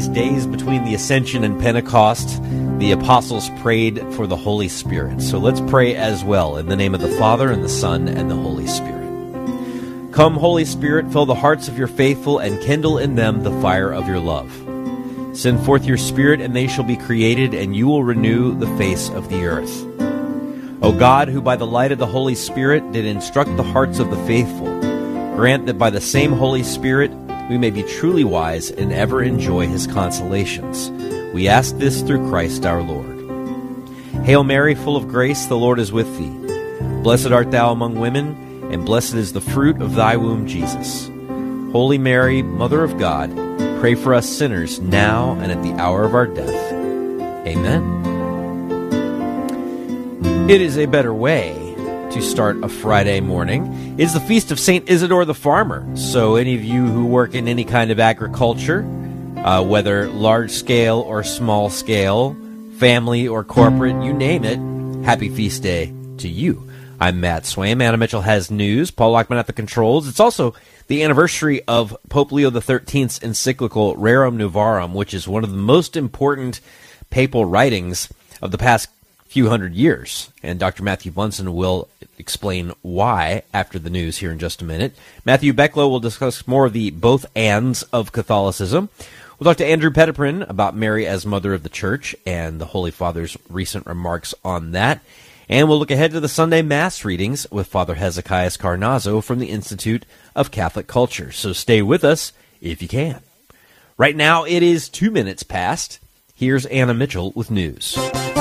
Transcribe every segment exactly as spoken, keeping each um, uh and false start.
Days between the Ascension and Pentecost, the apostles prayed for the Holy Spirit. So let's pray as well in the name of the Father and the Son and the Holy Spirit. Come, Holy Spirit, fill the hearts of your faithful and kindle in them the fire of your love. Send forth your Spirit, and they shall be created, and you will renew the face of the earth. O God, who by the light of the Holy Spirit did instruct the hearts of the faithful, grant that by the same Holy Spirit we may be truly wise and ever enjoy his consolations. We ask this through Christ our Lord. Hail Mary, full of grace, the Lord is with thee. Blessed art thou among women, and blessed is the fruit of thy womb, Jesus. Holy Mary, Mother of God, pray for us sinners now and at the hour of our death. Amen. It is a better way to start a Friday morning. It's the feast of Saint Isidore the Farmer. So any of you who work in any kind of agriculture, uh, whether large scale or small scale, family or corporate, you name it, happy feast day to you. I'm Matt Swaim. Anna Mitchell has news. Paul Lockman at the controls. It's also the anniversary of Pope Leo the thirteenth's encyclical Rerum Novarum, which is one of the most important papal writings of the past few hundred years. And Doctor Matthew Bunson will explain why after the news here in just a minute. Matthew Becklow will discuss more of the both ands of Catholicism. We'll talk to Andrew Petiprin about Mary as Mother of the Church and the Holy Father's recent remarks on that. And we'll look ahead to the Sunday Mass readings with Father Hezekiah Carnazzo from the Institute of Catholic Culture. So stay with us if you can. Right now it is two minutes past. Here's Anna Mitchell with news.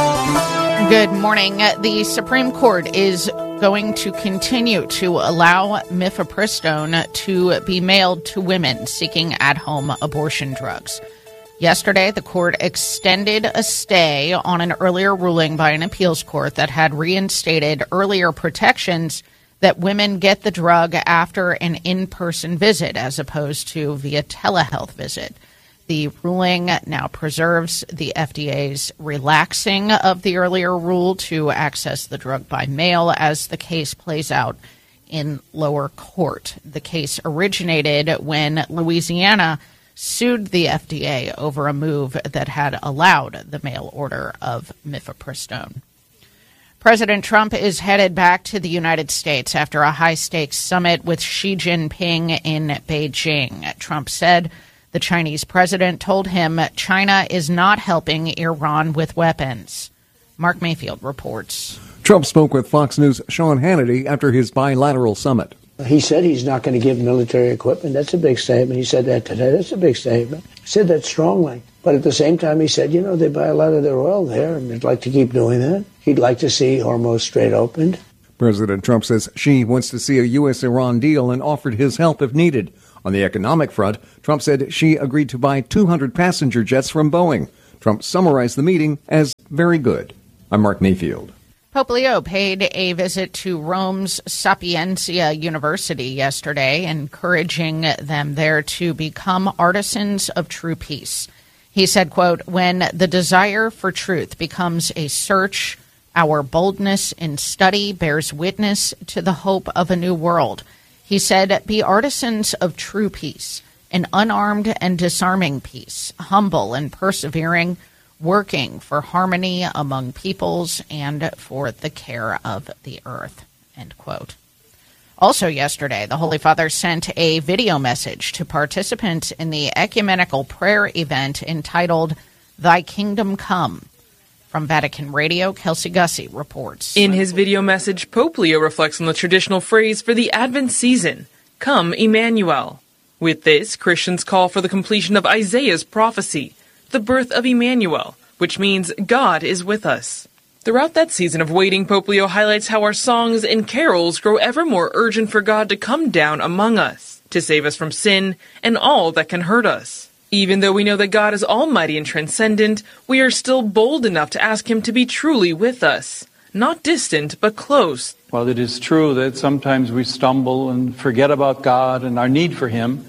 Good morning. The Supreme Court is going to continue to allow mifepristone to be mailed to women seeking at-home abortion drugs. Yesterday, the court extended a stay on an earlier ruling by an appeals court that had reinstated earlier protections that women get the drug after an in-person visit as opposed to via telehealth visit. The ruling now preserves the F D A's relaxing of the earlier rule to access the drug by mail as the case plays out in lower court. The case originated when Louisiana sued the F D A over a move that had allowed the mail order of mifepristone. President Trump is headed back to the United States after a high-stakes summit with Xi Jinping in Beijing. Trump said the Chinese president told him China is not helping Iran with weapons. Mark Mayfield reports. Trump spoke with Fox News' Sean Hannity after his bilateral summit. He said he's not going to give military equipment. That's a big statement. He said that today. That's a big statement. He said that strongly. But at the same time, he said, you know, they buy a lot of their oil there, and they'd like to keep doing that. He'd like to see Hormuz Strait opened. President Trump says Xi wants to see a U S Iran deal and offered his help if needed. On the economic front, Trump said Xi agreed to buy two hundred passenger jets from Boeing. Trump summarized the meeting as very good. I'm Mark Mayfield. Pope Leo paid a visit to Rome's Sapienza University yesterday, encouraging them there to become artisans of true peace. He said, quote, when the desire for truth becomes a search, our boldness in study bears witness to the hope of a new world. He said, be artisans of true peace, an unarmed and disarming peace, humble and persevering, working for harmony among peoples and for the care of the earth, end quote. Also yesterday, the Holy Father sent a video message to participants in the ecumenical prayer event entitled Thy Kingdom Come. From Vatican Radio, Kelsey Gussie reports. In his video message, Pope Leo reflects on the traditional phrase for the Advent season, Come, Emmanuel. With this, Christians call for the completion of Isaiah's prophecy, the birth of Emmanuel, which means God is with us. Throughout that season of waiting, Pope Leo highlights how our songs and carols grow ever more urgent for God to come down among us, to save us from sin and all that can hurt us. Even though we know that God is almighty and transcendent, we are still bold enough to ask him to be truly with us, not distant, but close. While it is true that sometimes we stumble and forget about God and our need for him,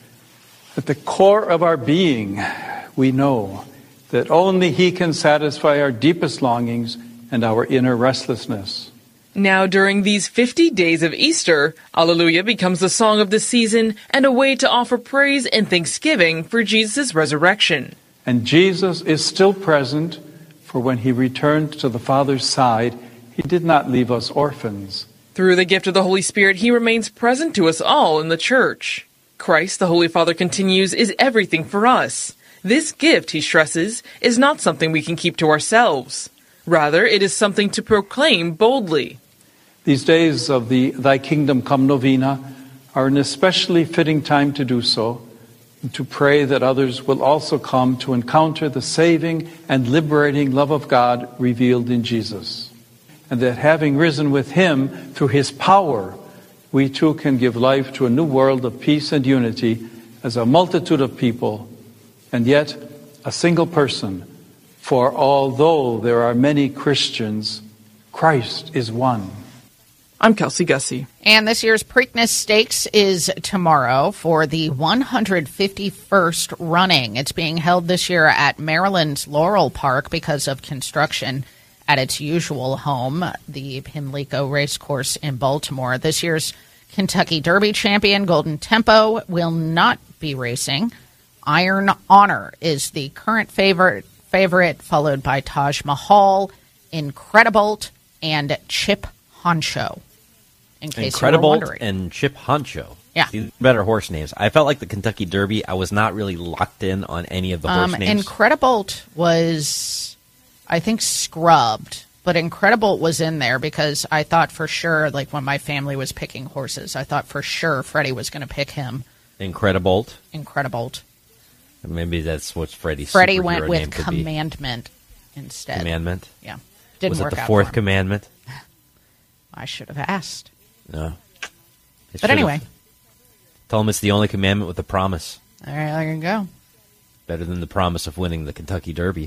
at the core of our being, we know that only he can satisfy our deepest longings and our inner restlessness. Now, during these fifty days of Easter, Alleluia becomes the song of the season and a way to offer praise and thanksgiving for Jesus' resurrection. And Jesus is still present, for when he returned to the Father's side, he did not leave us orphans. Through the gift of the Holy Spirit, he remains present to us all in the Church. Christ, the Holy Father continues, is everything for us. This gift, he stresses, is not something we can keep to ourselves. Rather, it is something to proclaim boldly. These days of the Thy Kingdom Come novena are an especially fitting time to do so, and to pray that others will also come to encounter the saving and liberating love of God revealed in Jesus. And that having risen with him through his power, we too can give life to a new world of peace and unity as a multitude of people, and yet a single person. For although there are many Christians, Christ is one. I'm Kelsey Gussie. And this year's Preakness Stakes is tomorrow for the one hundred fifty-first running. It's being held this year at Maryland's Laurel Park because of construction at its usual home, the Pimlico Racecourse in Baltimore. This year's Kentucky Derby champion, Golden Tempo, will not be racing. Iron Honor is the current favorite, favorite followed by Taj Mahal, Incredibolt, and Chip Honcho. In case you were wondering. Incredibolt and Chip Honcho. Yeah. These better horse names. I felt like the Kentucky Derby, I was not really locked in on any of the horse um, names. Incredibolt was, I think, scrubbed. But Incredibolt was in there because I thought for sure, like when my family was picking horses, I thought for sure Freddie was going to pick him. Incredibolt. Incredibolt. Maybe that's what Freddie's Freddie superhero went with name could Commandment be. instead. Commandment? Yeah. Didn't was it work the out fourth for him. commandment? I should have asked. No. It But should've. anyway. Tell him it's the only commandment with a promise. All right, there you go. Better than the promise of winning the Kentucky Derby.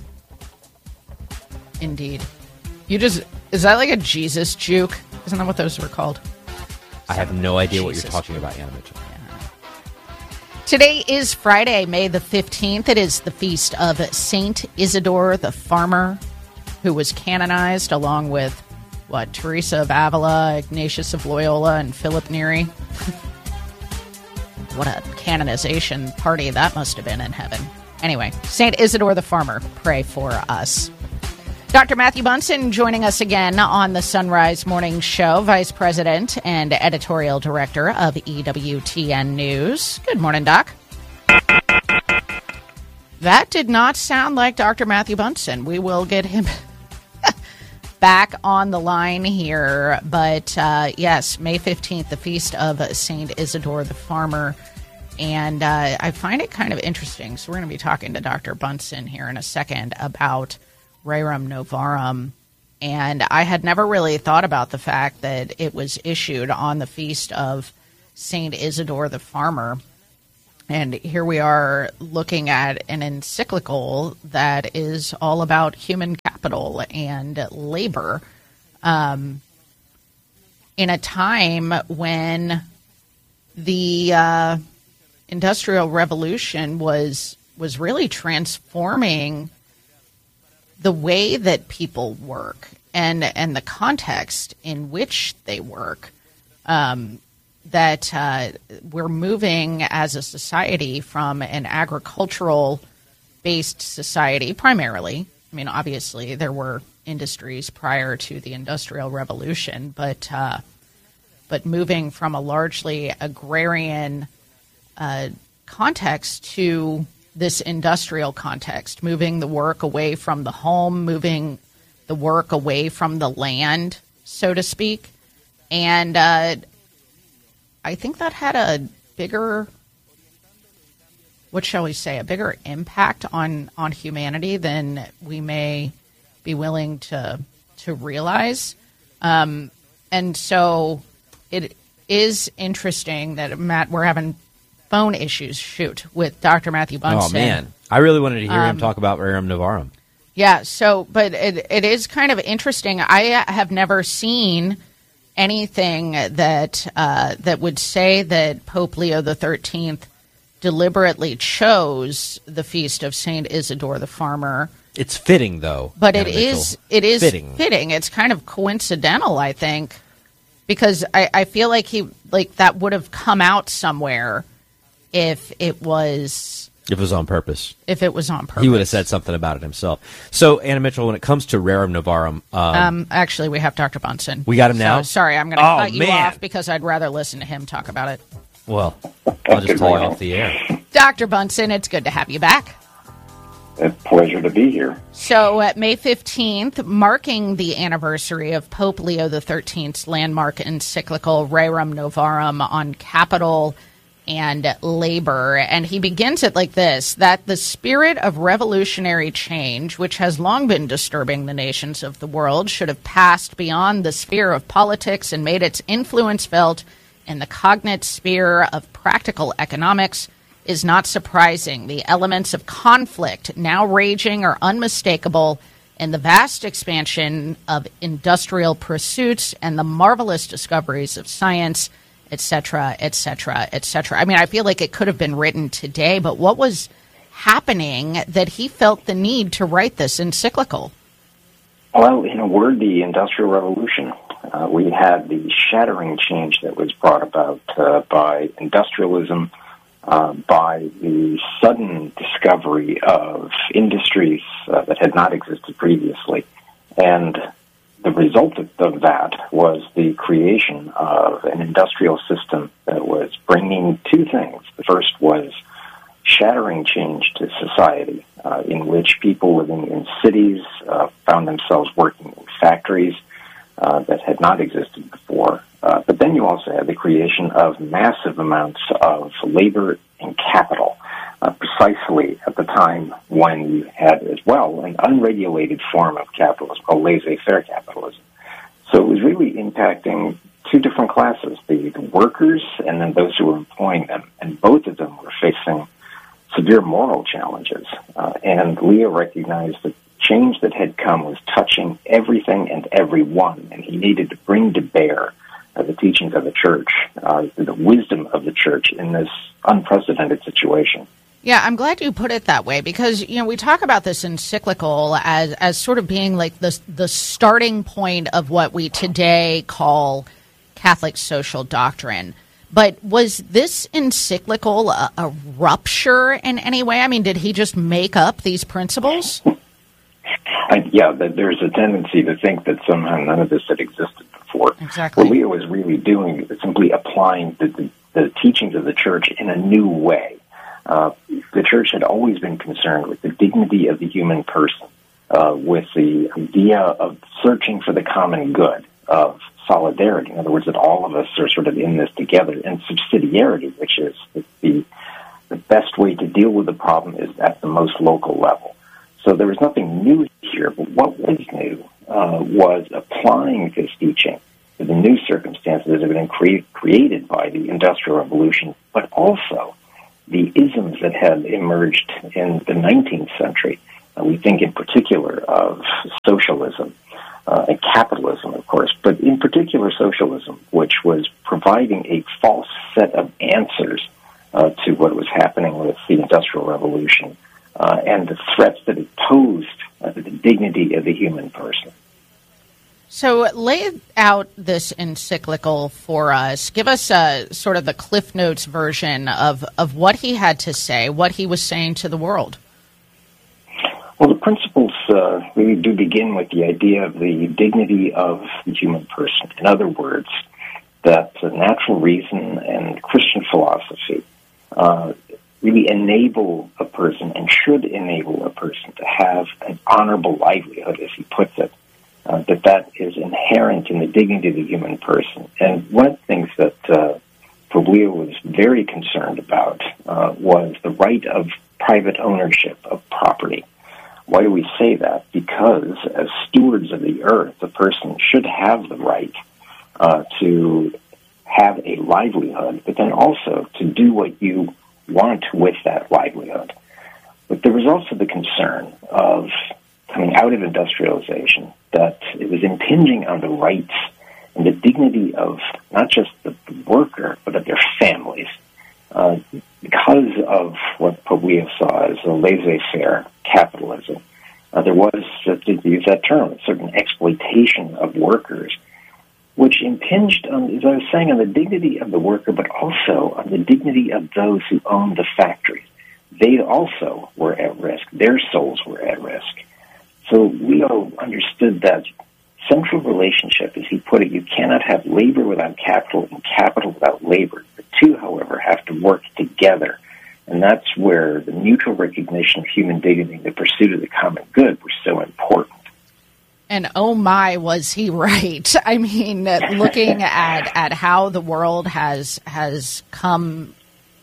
Indeed. You just, is that like a Jesus juke? Isn't that what those were called? I have no idea what Jesus. you're talking about, Anna Mitchell. Today is Friday, May the fifteenth. It is the feast of Saint Isidore the Farmer, who was canonized along with, what, Teresa of Avila, Ignatius of Loyola, and Philip Neri. What a canonization party that must have been in heaven. Anyway, Saint Isidore the Farmer, pray for us. Doctor Matthew Bunson joining us again on the Sunrise Morning Show, Vice President and Editorial Director of E W T N News. Good morning, Doc. That did not sound like Doctor Matthew Bunson. We will get him back on the line here. But uh, yes, May fifteenth, the feast of Saint Isidore the Farmer. And uh, I find it kind of interesting. So we're going to be talking to Doctor Bunson here in a second about Rerum Novarum, and I had never really thought about the fact that it was issued on the feast of Saint Isidore the Farmer. And here we are looking at an encyclical that is all about human capital and labor um, in a time when the uh, Industrial Revolution was was really transforming the way that people work and and the context in which they work, um, that uh, we're moving as a society from an agricultural-based society primarily. I mean, obviously, there were industries prior to the Industrial Revolution, but uh, but moving from a largely agrarian uh, context to this industrial context, moving the work away from the home, moving the work away from the land, so to speak. And uh, I think that had a bigger, what shall we say, a bigger impact on, on humanity than we may be willing to to realize. Um, and so it is interesting that, Matt, we're having phone issues, shoot, with Doctor Matthew Bunson. Oh, man. I really wanted to hear Um, him talk about Rerum Novarum. Yeah, so, but it, it is kind of interesting. I have never seen anything that uh, that would say that Pope Leo the thirteenth deliberately chose the feast of Saint Isidore the Farmer. It's fitting, though. But it Anna is Mitchell. it is fitting. fitting. It's kind of coincidental, I think, because I, I feel like he like that would have come out somewhere if it was If it was on purpose. If it was on purpose. He would have said something about it himself. So, Anna Mitchell, when it comes to Rerum Novarum... Um, um, actually, we have Doctor Bunson. We got him now? So, sorry, I'm going to oh, cut you man. off because I'd rather listen to him talk about it. Well, I'll just tell you off the air. Doctor Bunson, it's good to have you back. A pleasure to be here. So, uh, May fifteenth, marking the anniversary of Pope Leo the thirteenth's landmark encyclical Rerum Novarum on capital and labor. And he begins it like this, that the spirit of revolutionary change, which has long been disturbing the nations of the world, should have passed beyond the sphere of politics and made its influence felt in the cognate sphere of practical economics, is not surprising. The elements of conflict now raging are unmistakable in the vast expansion of industrial pursuits and the marvelous discoveries of science, et cetera, et cetera, et cetera. I mean, I feel like it could have been written today, but what was happening that he felt the need to write this encyclical? Well, in a word, the Industrial Revolution. Uh, we had the shattering change that was brought about uh, by industrialism, Uh, by the sudden discovery of industries uh, that had not existed previously. And the result of, of that was the creation of an industrial system that was bringing two things. The first was shattering change to society, uh, in which people living in cities uh, found themselves working in factories uh, that had not existed before. Uh, but then you also had the creation of massive amounts of labor and capital, uh, precisely at the time when you had as well an unregulated form of capitalism called laissez-faire capitalism. So it was really impacting two different classes, the, the workers and then those who were employing them. And both of them were facing severe moral challenges. Uh, and Leo recognized that change that had come was touching everything and everyone, and he needed to bring to bear uh, the teachings of the church, uh, the wisdom of the church in this unprecedented situation. Yeah, I'm glad you put it that way because, you know, we talk about this encyclical as as sort of being like the, the starting point of what we today call Catholic social doctrine. But was this encyclical a, a rupture in any way? I mean, did he just make up these principles? I, yeah, there's a tendency to think that somehow none of this had existed before. Exactly. What Leo was really doing is simply applying the, the, the teachings of the church in a new way. Uh, the church had always been concerned with the dignity of the human person, uh, with the idea of searching for the common good, of solidarity. In other words, that all of us are sort of in this together, and subsidiarity, which is the, the best way to deal with the problem is at the most local level. So there was nothing new here, but what was new uh, was applying this teaching to the new circumstances that have been cre- created by the Industrial Revolution, but also the isms that had emerged in the nineteenth century. Uh, we think in particular of socialism uh, and capitalism, of course, but in particular socialism, which was providing a false set of answers uh, to what was happening with the Industrial Revolution uh, and the threats that it posed uh, to the dignity of the human person. So lay out this encyclical for us. Give us a, sort of the Cliff Notes version of, of what he had to say, what he was saying to the world. Well, the principles uh, really do begin with the idea of the dignity of the human person. In other words, that uh, natural reason and Christian philosophy uh, really enable a person and should enable a person to have an honorable livelihood, as he puts it. Uh, that that is inherent in the dignity of the human person. And one of the things that uh, Pope Leo was very concerned about uh, was the right of private ownership of property. Why do we say that? Because as stewards of the earth, a person should have the right uh, to have a livelihood, but then also to do what you want with that livelihood. But there was also the concern of coming out of industrialization, that it was impinging on the rights and the dignity of not just the worker, but of their families, uh, because of what Pope Leo saw as a laissez-faire capitalism. Uh, there was, to use that term, a certain exploitation of workers, which impinged on, as I was saying, on the dignity of the worker, but also on the dignity of those who own the factories. they also were at risk. Their souls were at risk. So Leo understood that central relationship, as he put it, you cannot have labor without capital and capital without labor. The two, however, have to work together. And that's where the mutual recognition of human dignity and the pursuit of the common good were so important. And oh my, was he right? I mean, looking at, at how the world has has come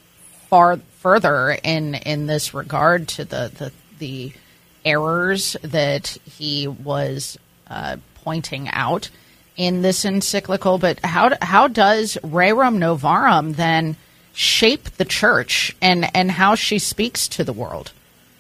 far further in in this regard to the the, the errors that he was uh, pointing out in this encyclical. But how how does Rerum Novarum then shape the church and, and how she speaks to the world?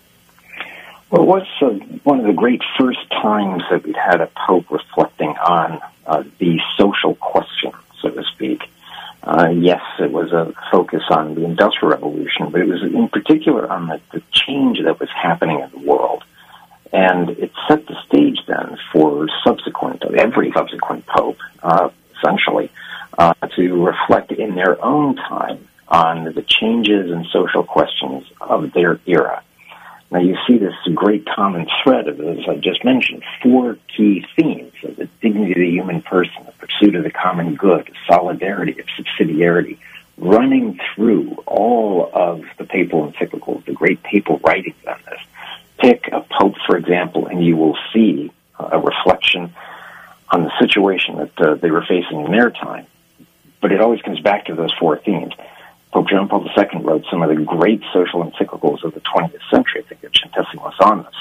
Well, it was uh, one of the great first times that we'd had a pope reflecting on uh, the social question, so to speak. Uh, yes, it was a focus on the Industrial Revolution, but it was in particular on the, the change that was happening in the world. And it set the stage then for subsequent, every subsequent pope, uh, essentially, uh, to reflect in their own time on the changes and social questions of their era. Now, you see this great common thread of, as I just mentioned, four key themes of the dignity of the human person, the pursuit of the common good, solidarity, of subsidiarity, running through all of the papal encyclicals, the great papal writings on this. Pick a pope, for example, and you will see a reflection on the situation that uh, they were facing in their time. But it always comes back to those four themes. Pope John Paul the Second wrote some of the great social encyclicals of the twentieth century, I think of Centesimus Annus,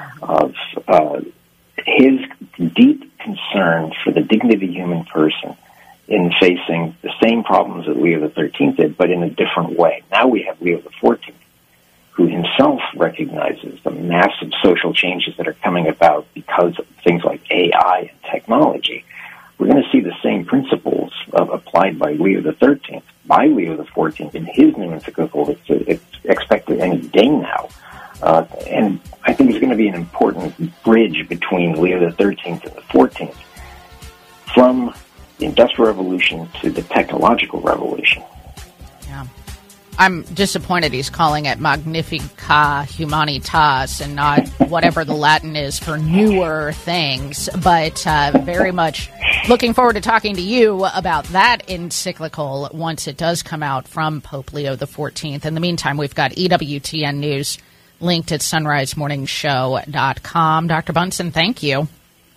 of uh, his deep concern for the dignity of the human person in facing the same problems that Leo the Thirteenth did, but in a different way. Now we have Leo the Fourteenth, who himself recognizes the massive social changes that are coming about because of things like A I and technology. We're going to see the same principles uh, applied by Leo the Thirteenth, by Leo the Fourteenth in his new encyclical. It's, it's expected any day now. Uh, and I think it's going to be an important bridge between Leo the Thirteenth and the Fourteenth, from the Industrial Revolution to the Technological Revolution. Yeah. I'm disappointed he's calling it Magnifica Humanitas and not whatever the Latin is for newer things, but uh, very much looking forward to talking to you about that encyclical once it does come out from Pope Leo the Fourteenth. In the meantime, we've got E W T N News linked at sunrise morning show dot com. Doctor Bunson, thank you.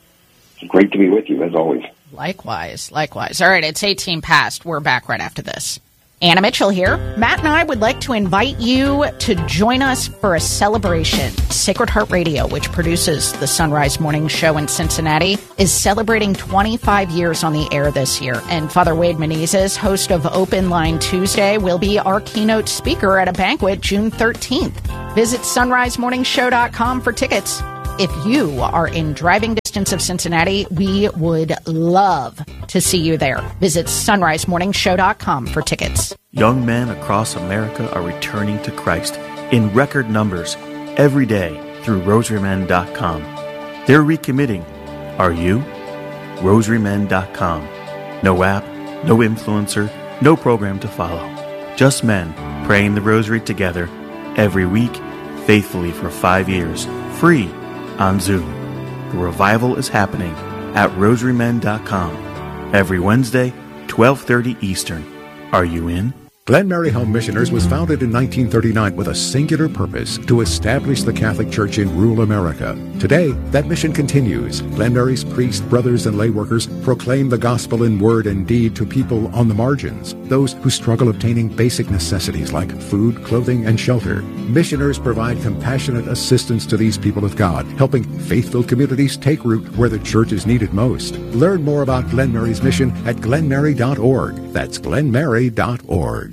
Great to be with you, as always. Likewise, likewise. All right, it's eighteen past. We're back right after this. Anna Mitchell here. Matt and I would like to invite you to join us for a celebration. Sacred Heart Radio, which produces the Sunrise Morning Show in Cincinnati, is celebrating twenty-five years on the air this year. And Father Wade Menezes, host of Open Line Tuesday, will be our keynote speaker at a banquet June thirteenth. Visit sunrise morning show dot com for tickets. If you are in driving distance of Cincinnati, we would love to see you there. Visit sunrise morning show dot com for tickets. Young men across America are returning to Christ in record numbers every day through rosary men dot com. They're recommitting. Are you? rosary men dot com. No app, no influencer, no program to follow. Just men praying the rosary together every week, faithfully for five years, free on Zoom. The revival is happening at rosary men dot com every Wednesday, twelve thirty Eastern. Are you in? Glen Mary Home Missioners was founded in nineteen thirty-nine with a singular purpose: to establish the Catholic Church in rural America. Today, that mission continues. Glen Mary's priests, brothers, and lay workers proclaim the gospel in word and deed to people on the margins, those who struggle obtaining basic necessities like food, clothing, and shelter. Missioners provide compassionate assistance to these people of God, helping faith-filled communities take root where the church is needed most. Learn more about Glen Mary's mission at glen mary dot org. That's glen mary dot org.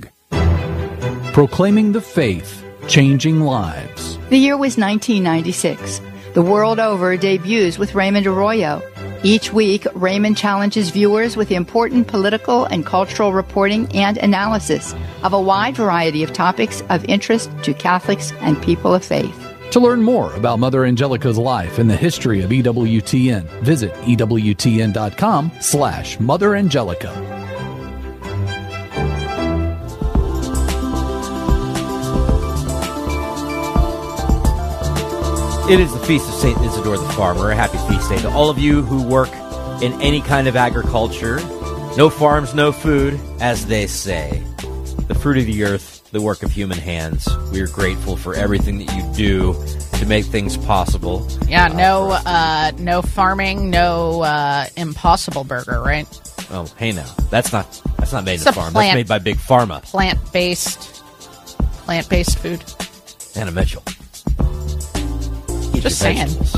Proclaiming the faith, changing lives. The year was nineteen ninety-six. The world over debuts with Raymond Arroyo. Each week, Raymond challenges viewers with important political and cultural reporting and analysis of a wide variety of topics of interest to Catholics and people of faith. To learn more about Mother Angelica's life and the history of E W T N, visit E W T N dot com slash Mother Angelica. It is the Feast of Saint Isidore the Farmer. A happy feast day to all of you who work in any kind of agriculture. No farms, no food, as they say. The fruit of the earth, the work of human hands. We are grateful for everything that you do to make things possible. Yeah, no uh, no farming, no uh, Impossible Burger, right? Oh, hey now. That's not that's not made It's in a a farm. plant- That's made by Big Pharma. Plant-based, plant-based food. Anna Mitchell. Eat Just your saying. vegetables.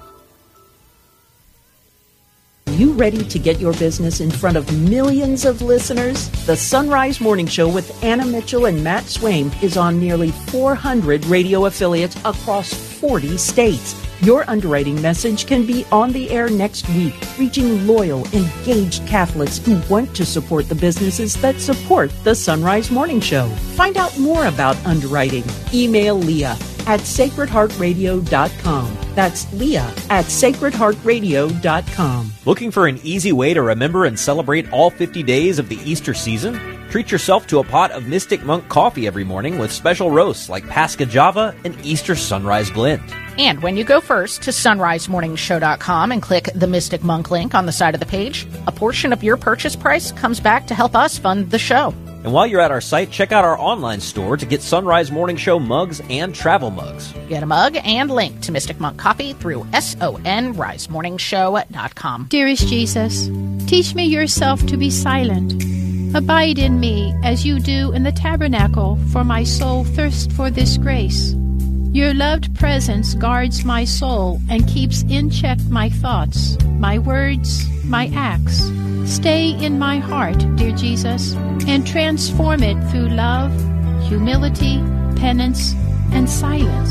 You ready to get your business in front of millions of listeners? The Sunrise Morning Show with Anna Mitchell and Matt Swain is on nearly four hundred radio affiliates across forty states. Your underwriting message can be on the air next week, reaching loyal, engaged Catholics who want to support the businesses that support the Sunrise Morning Show. Find out more about underwriting. Email Leah at sacred heart radio dot com. That's Leah at sacred heart radio dot com. Looking for an easy way to remember and celebrate all fifty days of the Easter season? Treat yourself to a pot of Mystic Monk coffee every morning with special roasts like Pasca Java and Easter Sunrise Blend. And when you go first to sunrise morning show dot com and click the Mystic Monk link on the side of the page, a portion of your purchase price comes back to help us fund the show. And while you're at our site, check out our online store to get Sunrise Morning Show mugs and travel mugs. Get a mug and link to Mystic Monk Coffee through sunrise morning show dot com. Dearest Jesus, teach me yourself to be silent. Abide in me as you do in the tabernacle, for my soul thirsts for this grace. Your loved presence guards my soul and keeps in check my thoughts, my words, my acts. Stay in my heart, dear Jesus, and transform it through love, humility, penance, and silence.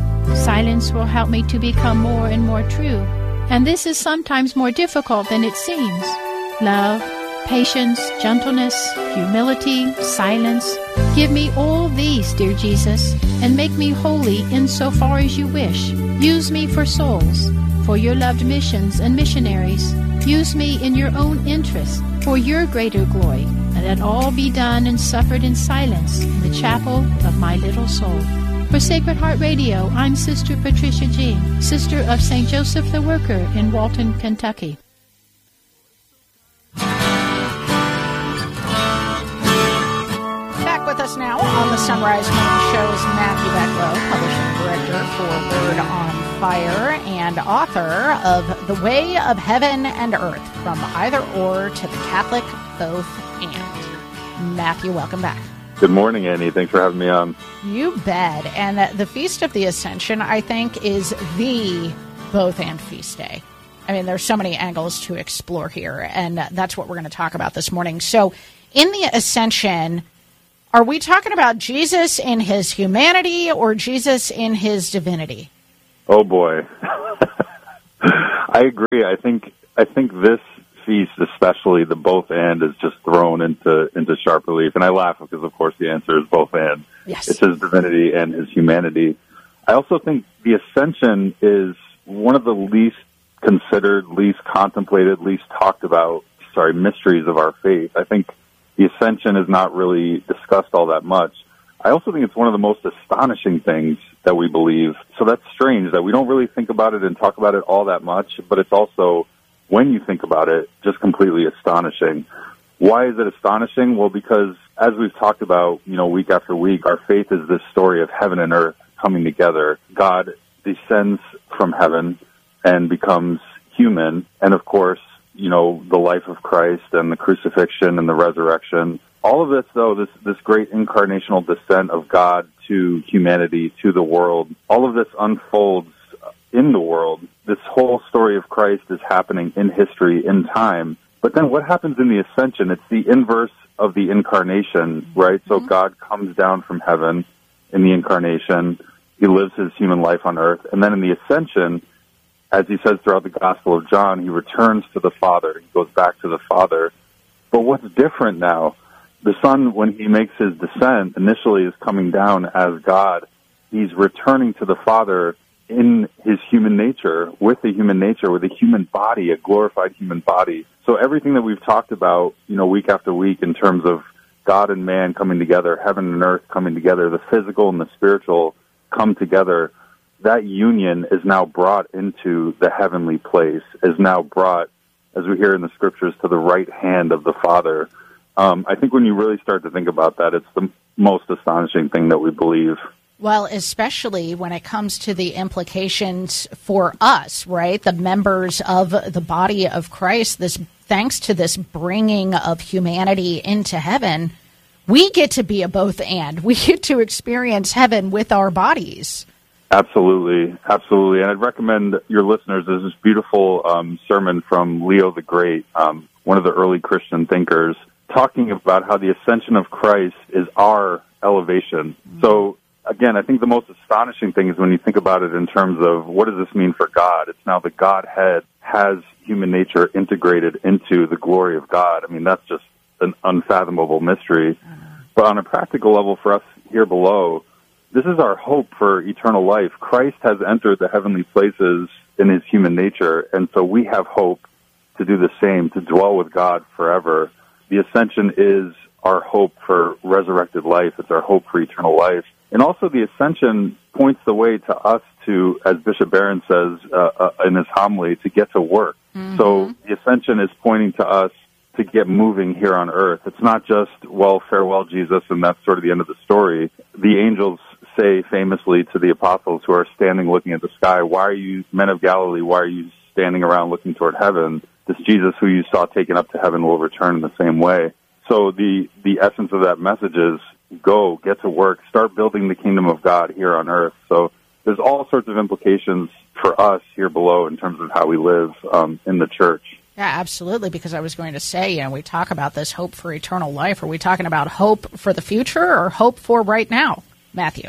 Silence will help me to become more and more true, and this is sometimes more difficult than it seems. Love, patience, gentleness, humility, silence. Give me all these, dear Jesus, and make me holy insofar as you wish. Use me for souls, for your loved missions and missionaries. Use me in your own interest, for your greater glory, and let all be done and suffered in silence in the chapel of my little soul. For Sacred Heart Radio, I'm Sister Patricia Jean, Sister of Saint Joseph the Worker in Walton, Kentucky. Back with us now on the Sunrise Morning Show is Matthew Becklow, publishing director for Word on Fire and author of The Way of Heaven and Earth, From Either Or to the Catholic Both And. Matthew, welcome back. Good morning, Annie. Thanks for having me on. You bet. And the Feast of the Ascension, I think, is the Both And Feast Day. I mean, there's so many angles to explore here, and that's what we're going to talk about this morning. So, in the Ascension, are we talking about Jesus in his humanity or Jesus in his divinity? Oh boy, I agree. I think I think this feast, especially the both and, is just thrown into into sharp relief. And I laugh because, of course, the answer is both and. Yes, it's his divinity and his humanity. I also think the Ascension is one of the least considered, least contemplated, least talked about, sorry, mysteries of our faith. I think the Ascension is not really discussed all that much. I also think it's one of the most astonishing things that we believe. So that's strange that we don't really think about it and talk about it all that much, but it's also, when you think about it, just completely astonishing. Why is it astonishing? Well, because as we've talked about, you know, week after week, our faith is this story of heaven and earth coming together. God descends from heaven and becomes human. And of course, you know, the life of Christ and the crucifixion and the resurrection. All of this, though, this, this great incarnational descent of God to humanity, to the world, all of this unfolds in the world. This whole story of Christ is happening in history, in time. But then what happens in the Ascension? It's the inverse of the incarnation, right? So God comes down from heaven in the incarnation. He lives his human life on earth. And then in the Ascension, as he says throughout the Gospel of John, he returns to the Father. He goes back to the Father. But what's different now? The Son, when he makes his descent, initially is coming down as God. He's returning to the Father in his human nature, with the human nature, with a human body, a glorified human body. So everything that we've talked about, you know, week after week in terms of God and man coming together, heaven and earth coming together, the physical and the spiritual come together. that union is now brought into the heavenly place, is now brought, as we hear in the scriptures, to the right hand of the Father. Um, I think when you really start to think about that, it's the most astonishing thing that we believe. Well, especially when it comes to the implications for us, right? The members of the body of Christ, this thanks to this bringing of humanity into heaven, we get to be a both and. We get to experience heaven with our bodies. Absolutely, absolutely. And I'd recommend your listeners, there's this beautiful um, sermon from Leo the Great, um, one of the early Christian thinkers, talking about how the ascension of Christ is our elevation. Mm-hmm. So, again, I think the most astonishing thing is when you think about it in terms of what does this mean for God? It's now the Godhead has human nature integrated into the glory of God. I mean, that's just an unfathomable mystery. But on a practical level for us here below, this is our hope for eternal life. Christ has entered the heavenly places in his human nature, and so we have hope to do the same, to dwell with God forever. The ascension is our hope for resurrected life. It's our hope for eternal life. And also the ascension points the way to us to, as Bishop Barron says uh, uh, in his homily, to get to work. Mm-hmm. So the ascension is pointing to us to get moving here on earth. It's not just, well, farewell, Jesus, and that's sort of the end of the story. The angels say famously to the apostles who are standing looking at the sky, why are you, men of Galilee, why are you standing around looking toward heaven? This Jesus who you saw taken up to heaven will return in the same way. So the, the essence of that message is go, get to work, start building the kingdom of God here on earth. So there's all sorts of implications for us here below in terms of how we live um, in the church. Yeah, absolutely, because I was going to say, you know, we talk about this hope for eternal life. Are we talking about hope for the future or hope for right now, Matthew?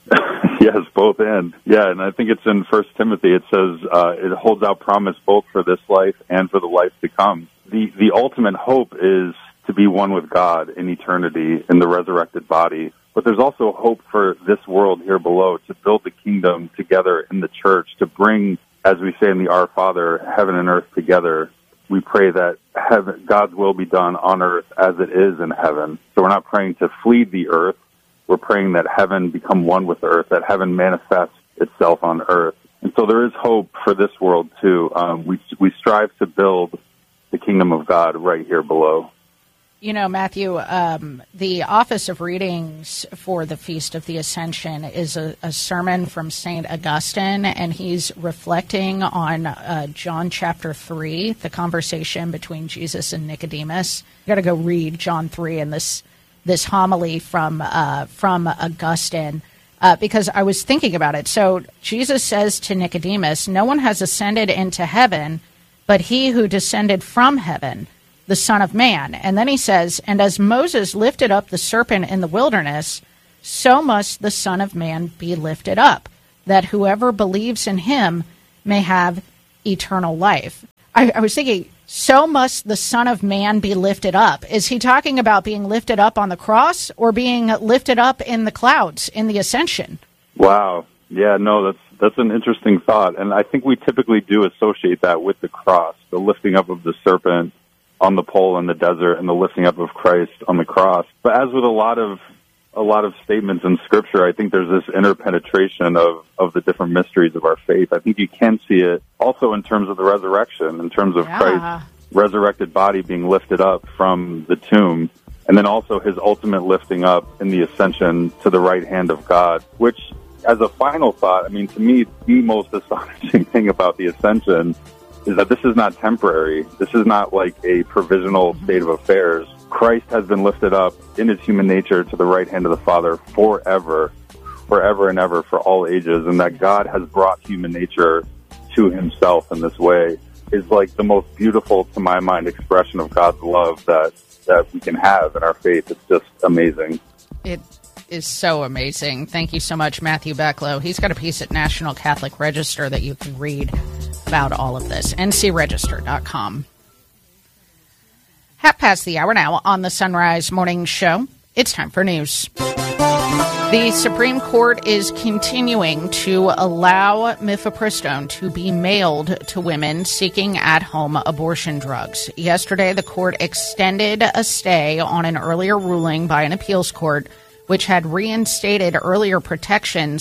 Yes, both and. Yeah, and I think it's in First Timothy. It says uh, it holds out promise both for this life and for the life to come. The the ultimate hope is to be one with God in eternity in the resurrected body. But there's also hope for this world here below, to build the kingdom together in the church, to bring, as we say in the Our Father, heaven and earth together. We pray that heaven, God's will be done on earth as it is in heaven. So we're not praying to flee the earth. We're praying that heaven become one with earth, that heaven manifests itself on earth. And so there is hope for this world, too. Um, we we strive to build the kingdom of God right here below. You know, Matthew, um, the Office of Readings for the Feast of the Ascension is a, a sermon from Saint Augustine, and he's reflecting on uh, John chapter three, the conversation between Jesus and Nicodemus. You got to go read John three and this this homily from uh, from Augustine, uh, because I was thinking about it. So Jesus says to Nicodemus, "No one has ascended into heaven, but he who descended from heaven, the Son of Man." And then he says, "And as Moses lifted up the serpent in the wilderness, so must the Son of Man be lifted up, that whoever believes in him may have eternal life." I, I was thinking, so must the Son of Man be lifted up. Is he talking about being lifted up on the cross or being lifted up in the clouds in the ascension? Wow. Yeah, no, that's that's an interesting thought. And I think we typically do associate that with the cross, the lifting up of the serpent on the pole in the desert and the lifting up of Christ on the cross. But as with a lot of a lot of statements in Scripture, I think there's this interpenetration of, of the different mysteries of our faith. I think you can see it also in terms of the resurrection, in terms of yeah. Christ's resurrected body being lifted up from the tomb, and then also his ultimate lifting up in the ascension to the right hand of God, which, as a final thought, I mean, to me, the most astonishing thing about the ascension is that this is not temporary. This is not like a provisional state of affairs. Christ has been lifted up in his human nature to the right hand of the Father forever, forever and ever, for all ages, and that God has brought human nature to himself in this way is like the most beautiful, to my mind, expression of God's love that, that we can have in our faith. It's just amazing. It is so amazing. Thank you so much, Matthew Becklow. He's got a piece at National Catholic Register that you can read about all of this. N C register dot com. Half past the hour now on the Sunrise Morning Show. It's time for news. The Supreme Court is continuing to allow mifepristone to be mailed to women seeking at-home abortion drugs. Yesterday, the court extended a stay on an earlier ruling by an appeals court which had reinstated earlier protections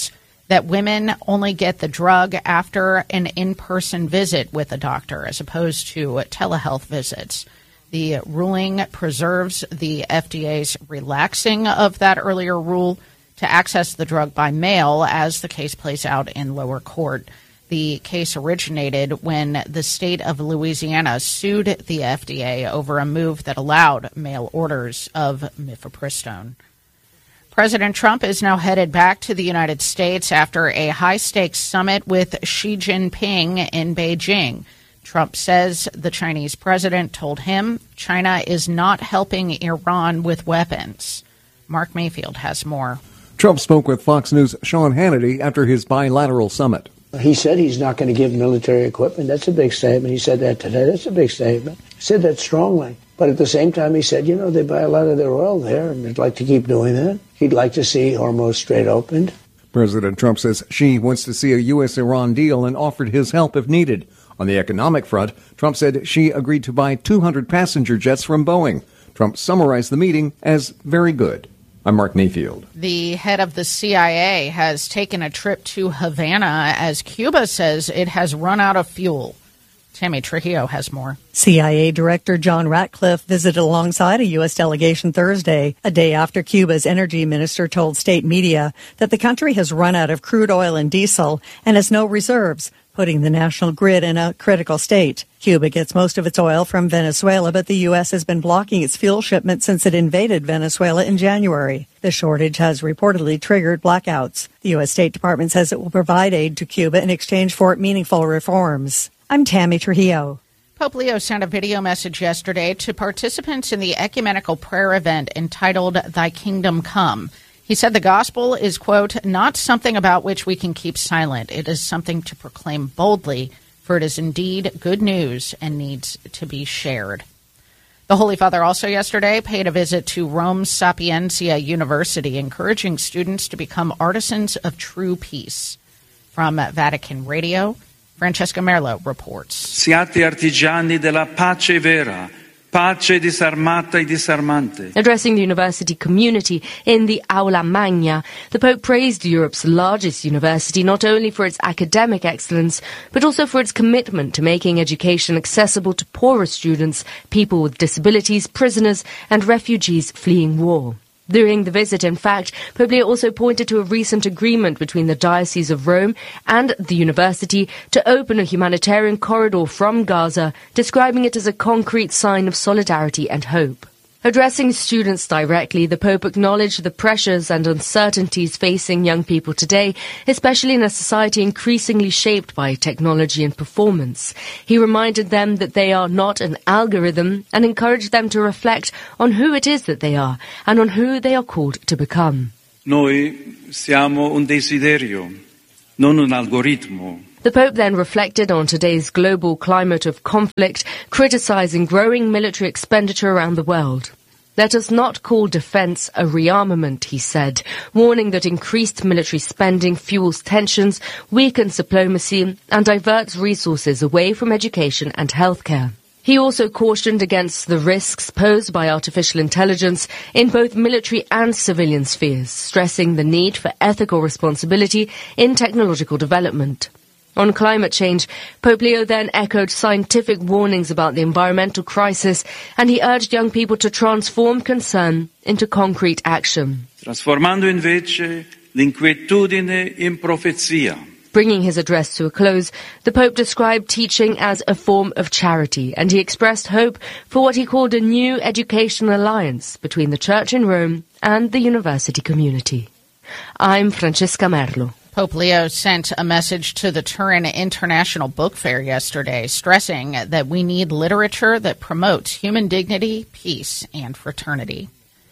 that women only get the drug after an in-person visit with a doctor as opposed to telehealth visits. The ruling preserves the F D A's relaxing of that earlier rule to access the drug by mail as the case plays out in lower court. The case originated when the state of Louisiana sued the F D A over a move that allowed mail orders of mifepristone. President Trump is now headed back to the United States after a high-stakes summit with Xi Jinping in Beijing. Trump says the Chinese president told him China is not helping Iran with weapons. Mark Mayfield has more. Trump spoke with Fox News' Sean Hannity after his bilateral summit. He said he's not going to give military equipment. That's a big statement. He said that today. That's a big statement. He said that strongly. But at the same time, he said, you know, they buy a lot of their oil there, and they'd like to keep doing that. He'd like to see Hormuz Strait opened. President Trump says Xi wants to see a U S Iran deal and offered his help if needed. On the economic front, Trump said Xi agreed to buy two hundred passenger jets from Boeing. Trump summarized the meeting as very good. I'm Mark Mayfield. The head of the C I A has taken a trip to Havana as Cuba says it has run out of fuel. Tammy Trujillo has more. C I A Director John Ratcliffe visited alongside a U S delegation Thursday, a day after Cuba's energy minister told state media that the country has run out of crude oil and diesel and has no reserves, putting the national grid in a critical state. Cuba gets most of its oil from Venezuela, but the U S has been blocking its fuel shipments since it invaded Venezuela in January. The shortage has reportedly triggered blackouts. The U S State Department says it will provide aid to Cuba in exchange for meaningful reforms. I'm Tammy Trujillo. Pope Leo sent a video message yesterday to participants in the ecumenical prayer event entitled Thy Kingdom Come. He said the gospel is, quote, not something about which we can keep silent. It is something to proclaim boldly, for it is indeed good news and needs to be shared. The Holy Father also yesterday paid a visit to Rome's Sapienza University, encouraging students to become artisans of true peace. From Vatican Radio, Francesca Merlo reports. Siate artigiani della pace vera, pace disarmata e disarmante. Addressing the university community in the Aula Magna, the Pope praised Europe's largest university not only for its academic excellence, but also for its commitment to making education accessible to poorer students, people with disabilities, prisoners, and refugees fleeing war. During the visit, in fact, Pope Leo also pointed to a recent agreement between the Diocese of Rome and the university to open a humanitarian corridor from Gaza, describing it as a concrete sign of solidarity and hope. Addressing students directly, the Pope acknowledged the pressures and uncertainties facing young people today, especially in a society increasingly shaped by technology and performance. He reminded them that they are not an algorithm and encouraged them to reflect on who it is that they are and on who they are called to become. Noi siamo un desiderio, non un algoritmo. The Pope then reflected on today's global climate of conflict, criticizing growing military expenditure around the world. Let us not call defense a rearmament, he said, warning that increased military spending fuels tensions, weakens diplomacy, and diverts resources away from education and healthcare. He also cautioned against the risks posed by artificial intelligence in both military and civilian spheres, stressing the need for ethical responsibility in technological development. On climate change, Pope Leo then echoed scientific warnings about the environmental crisis, and he urged young people to transform concern into concrete action. Trasformando invece l'inquietudine in profezia. Bringing his address to a close, the Pope described teaching as a form of charity, and he expressed hope for what he called a new educational alliance between the Church in Rome and the university community. I'm Francesca Merlo. Pope Leo sent a message to the Turin International Book Fair yesterday, stressing that we need literature that promotes human dignity, peace, and fraternity.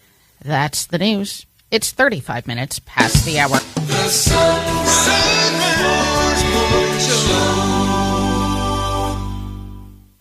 That's the news. It's thirty-five minutes past the hour. The Sunrise Morning Show.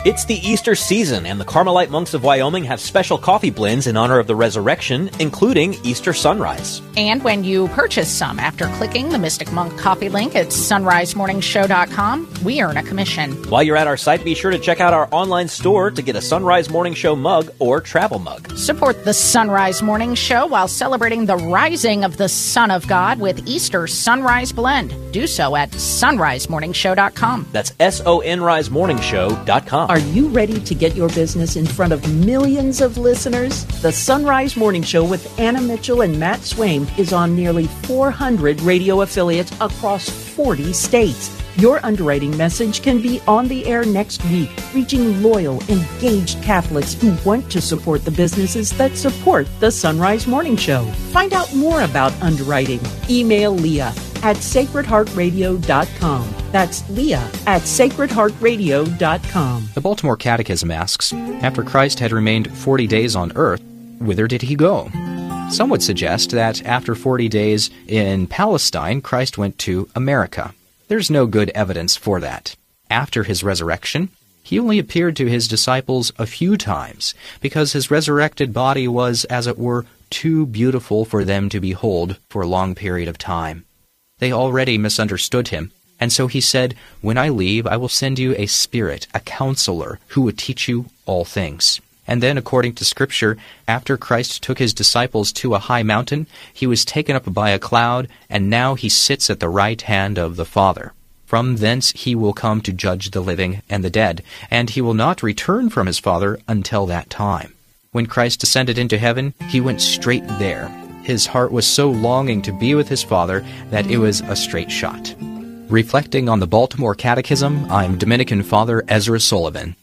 It's the Easter season, and the Carmelite monks of Wyoming have special coffee blends in honor of the resurrection, including Easter Sunrise. And when you purchase some after clicking the Mystic Monk coffee link at sunrise morning show dot com, we earn a commission. While you're at our site, be sure to check out our online store to get a Sunrise Morning Show mug or travel mug. Support the Sunrise Morning Show while celebrating the rising of the Son of God with Easter Sunrise Blend. Do so at sunrise morning show dot com. That's S O N rise morning show dot com. Are you ready to get your business in front of millions of listeners? The Sunrise Morning Show with Anna Mitchell and Matt Swaim is on nearly four hundred radio affiliates across forty states. Your underwriting message can be on the air next week, reaching loyal, engaged Catholics who want to support the businesses that support the Sunrise Morning Show. Find out more about underwriting. Email Leah at sacred heart radio dot com. That's Leah at sacred heart radio dot com. The Baltimore Catechism asks, after Christ had remained forty days on earth, whither did he go? Some would suggest that after forty days in Palestine, Christ went to America. There's no good evidence for that. After his resurrection, he only appeared to his disciples a few times, because his resurrected body was, as it were, too beautiful for them to behold for a long period of time. They already misunderstood him, and so he said, "When I leave, I will send you a Spirit, a counselor, who will teach you all things." And then, according to Scripture, after Christ took his disciples to a high mountain, he was taken up by a cloud, and now he sits at the right hand of the Father. From thence he will come to judge the living and the dead, and he will not return from his Father until that time. When Christ ascended into heaven, he went straight there. His heart was so longing to be with his Father that it was a straight shot. Reflecting on the Baltimore Catechism, I'm Dominican Father Ezra Sullivan.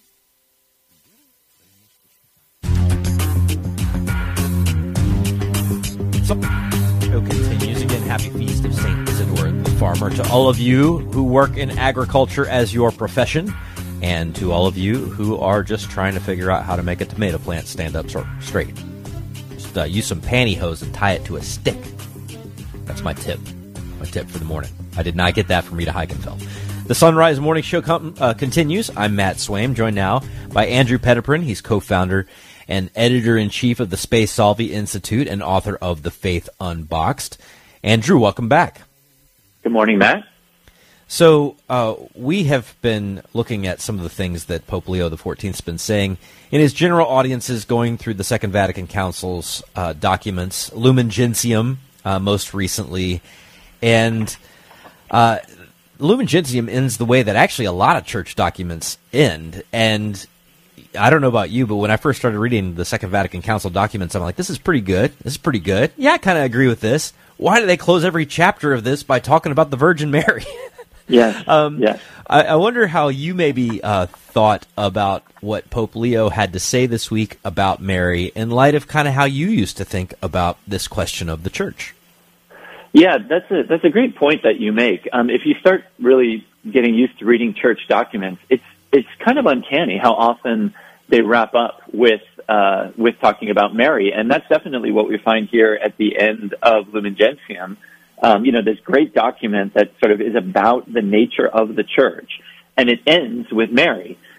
So, show continues again. Happy Feast of Saint Isidore the Farmer to all of you who work in agriculture as your profession, and to all of you who are just trying to figure out how to make a tomato plant stand up straight. Just uh, use some pantyhose and tie it to a stick. That's my tip. My tip for the morning. I did not get that from Rita Heikenfeld. The Sunrise Morning Show com- uh, continues. I'm Matt Swaim, joined now by Andrew Petiprin. He's co-founder and editor-in-chief of the Spe Salvi Institute and author of The Faith Unboxed. Andrew, welcome back. Good morning, Matt. So uh, we have been looking at some of the things that Pope Leo the fourteenth has been saying in his general audiences, going through the Second Vatican Council's uh, documents, Lumen Gentium uh, most recently. And uh, Lumen Gentium ends the way that actually a lot of church documents end. And I don't know about you, but when I first started reading the Second Vatican Council documents, I'm like, this is pretty good. This is pretty good. Yeah, I kind of agree with this. Why do they close every chapter of this by talking about the Virgin Mary? Yeah. um, yeah. I, I wonder how you maybe uh, thought about what Pope Leo had to say this week about Mary in light of kind of how you used to think about this question of the church. Yeah, that's a that's a great point that you make. Um, if you start really getting used to reading church documents, it's it's kind of uncanny how often they wrap up with uh, with talking about Mary, and that's definitely what we find here at the end of Lumen Gentium. Um, you know, this great document that sort of is about the nature of the church, and it ends with Mary.